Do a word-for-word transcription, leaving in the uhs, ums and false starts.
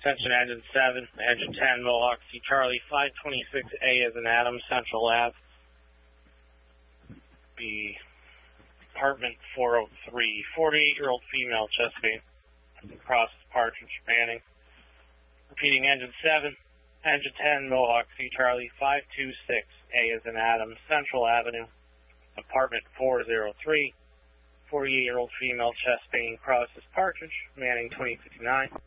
Attention engine seven, engine ten, Mohawk C Charlie, five twenty-six A as in Adam, Central Ave. The apartment four oh three, forty-eight-year-old female, chest pain, process Partridge, Manning. Repeating, engine seven, engine ten, Mohawk C Charlie, five twenty-six A as in Adam, Central Avenue, apartment four oh three, forty-eight-year-old female, chest pain, process Partridge, Manning twenty fifty-nine.